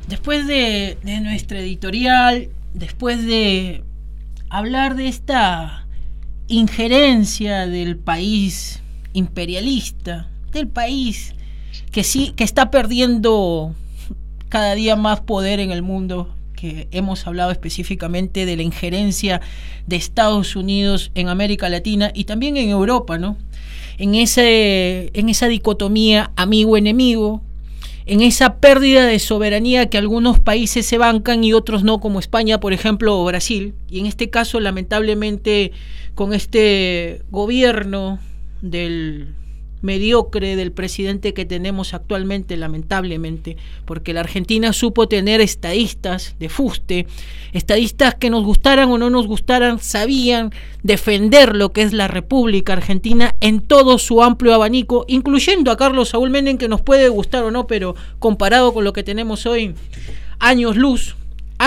después de nuestra editorial, después de hablar de esta injerencia del país imperialista, del país que está perdiendo cada día más poder en el mundo, que hemos hablado específicamente de la injerencia de Estados Unidos en América Latina y también en Europa, ¿no? En esa dicotomía amigo-enemigo, en esa pérdida de soberanía que algunos países se bancan y otros no, como España, por ejemplo, o Brasil. Y en este caso, lamentablemente, con este gobierno del mediocre del presidente que tenemos actualmente, lamentablemente, porque la Argentina supo tener estadistas de fuste, estadistas que nos gustaran o no nos gustaran, sabían defender lo que es la República Argentina en todo su amplio abanico, incluyendo a Carlos Saúl Menem, que nos puede gustar o no, pero comparado con lo que tenemos hoy, años luz.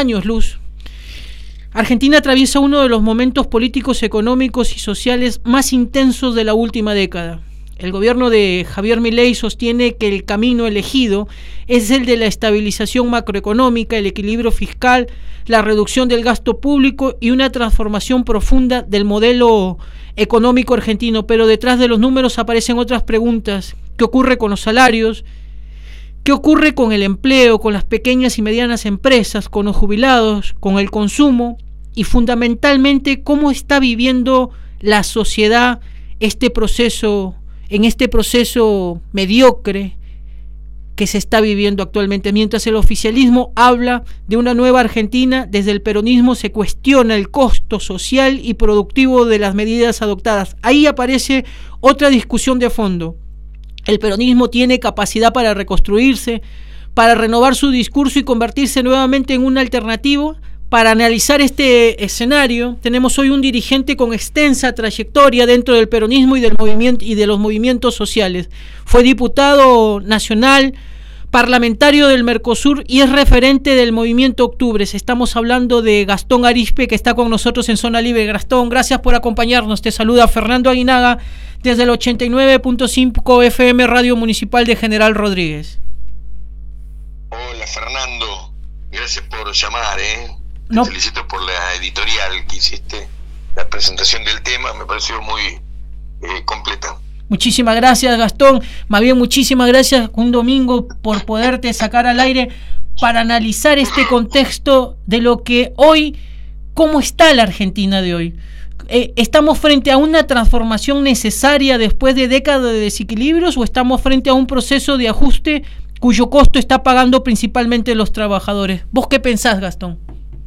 Argentina atraviesa uno de los momentos políticos, económicos y sociales más intensos de la última década. El gobierno de Javier Milei sostiene que el camino elegido es el de la estabilización macroeconómica, el equilibrio fiscal, la reducción del gasto público y una transformación profunda del modelo económico argentino. Pero detrás de los números aparecen otras preguntas. ¿Qué ocurre con los salarios? ¿Qué ocurre con el empleo, con las pequeñas y medianas empresas, con los jubilados, con el consumo? Y fundamentalmente, ¿cómo está viviendo la sociedad en este proceso mediocre que se está viviendo actualmente? Mientras el oficialismo habla de una nueva Argentina, desde el peronismo se cuestiona el costo social y productivo de las medidas adoptadas. Ahí aparece otra discusión de fondo. El peronismo tiene capacidad para reconstruirse, para renovar su discurso y convertirse nuevamente en una alternativa. Para analizar este escenario, tenemos hoy un dirigente con extensa trayectoria dentro del peronismo y del movimiento y de los movimientos sociales. Fue diputado nacional, parlamentario del Mercosur y es referente del movimiento Octubres. Estamos hablando de Gastón Arizpe, que está con nosotros en Zona Libre. Gastón, gracias por acompañarnos. Te saluda Fernando Aguinaga desde el 89.5 FM Radio Municipal de General Rodríguez. Hola Fernando, gracias por llamar, No. Te felicito por la editorial que hiciste, la presentación del tema me pareció muy completa. Muchísimas gracias, Gastón. Más bien, muchísimas gracias un domingo por poderte sacar al aire para analizar este contexto de lo que hoy, cómo está la Argentina de hoy. ¿Estamos frente a una transformación necesaria después de décadas de desequilibrios o estamos frente a un proceso de ajuste cuyo costo está pagando principalmente los trabajadores? ¿Vos qué pensás, Gastón?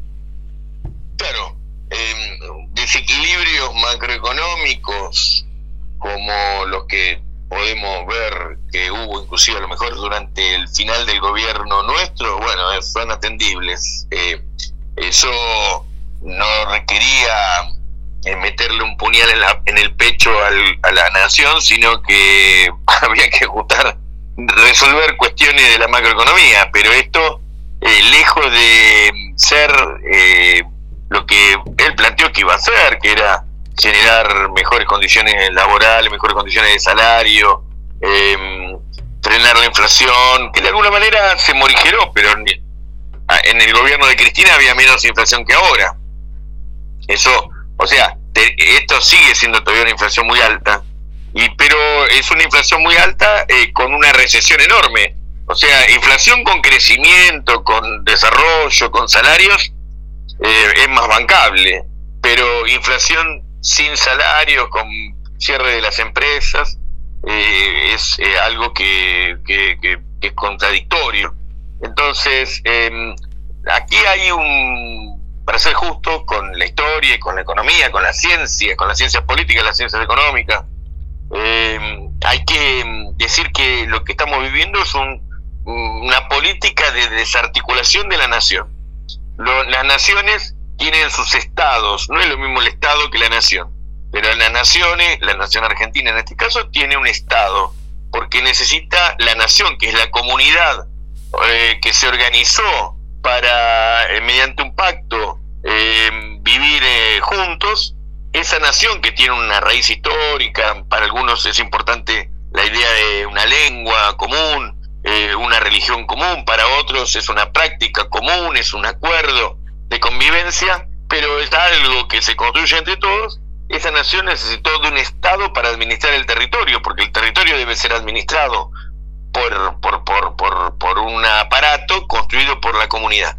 Claro, desequilibrios macroeconómicos como los que podemos ver que hubo inclusive a lo mejor durante el final del gobierno nuestro, bueno, son atendibles. Eso no requería meterle un puñal en el pecho a la nación, sino que había que resolver cuestiones de la macroeconomía, pero esto, lejos de ser lo que él planteó que iba a hacer, que era generar mejores condiciones laborales, mejores condiciones de salario, frenar la inflación, que de alguna manera se morigeró, pero en el gobierno de Cristina había menos inflación que ahora. Eso, o sea, esto sigue siendo todavía una inflación muy alta, pero es una inflación muy alta con una recesión enorme. O sea, inflación con crecimiento, con desarrollo, con salarios, es más bancable, pero inflación sin salarios, con cierre de las empresas, es algo que es contradictorio. Entonces, aquí hay para ser justo con la historia y con la economía, con las ciencias políticas, las ciencias económicas, hay que decir que lo que estamos viviendo es una política de desarticulación de la nación. Las naciones tienen sus estados, no es lo mismo el estado que la nación, pero las naciones, la nación argentina en este caso, tiene un estado, porque necesita la nación, que es la comunidad que se organizó para, mediante un pacto, vivir juntos. Esa nación que tiene una raíz histórica, para algunos es importante la idea de una lengua común, una religión común, para otros es una práctica común, es un acuerdo de convivencia, pero es algo que se construye entre todos. Esa nación necesitó de un Estado para administrar el territorio, porque el territorio debe ser administrado por un aparato construido por la comunidad.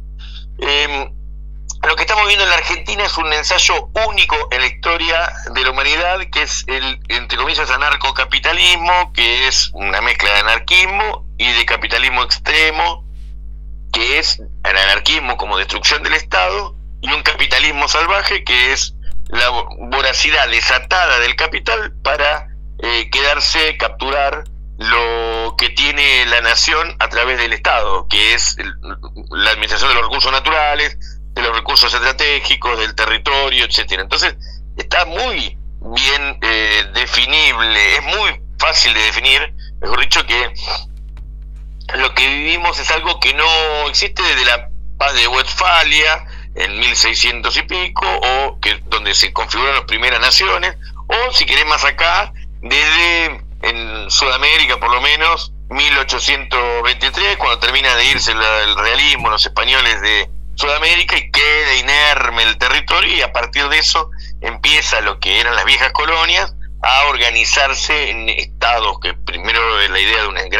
Lo que estamos viendo en la Argentina es un ensayo único en la historia de la humanidad, que es el, entre comillas, anarcocapitalismo, que es una mezcla de anarquismo y de capitalismo extremo, que es el anarquismo como destrucción del Estado, y un capitalismo salvaje, que es la voracidad desatada del capital para quedarse, capturar lo que tiene la nación a través del Estado, que es la administración de los recursos naturales, de los recursos estratégicos, del territorio, etcétera. Entonces está muy bien definible, es muy fácil de definir, mejor dicho, que lo que vivimos es algo que no existe desde la paz de Westfalia en 1600 y pico, o que donde se configuraron las primeras naciones, o si querés más acá, desde en Sudamérica por lo menos 1823, cuando termina de irse el realismo, los españoles de Sudamérica, y queda inerme el territorio, y a partir de eso empieza lo que eran las viejas colonias a organizarse en estados, que primero la idea de una gran